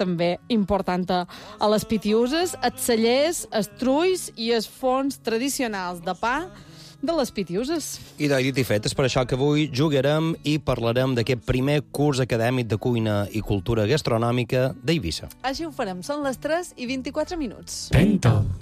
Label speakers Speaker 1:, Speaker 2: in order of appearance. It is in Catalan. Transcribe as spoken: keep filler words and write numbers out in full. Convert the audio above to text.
Speaker 1: també important a, a les Pitiuses, els cellers, els trulls i els forns tradicionals de pa de les Pitiuses.
Speaker 2: I d'oi dit i fet, és per això que avui jugarem i parlarem d'aquest primer curs acadèmic de cuina i cultura gastronòmica d'Eivissa.
Speaker 1: Així ho farem, són les tres i vint-i-quatre minuts.
Speaker 3: Penta.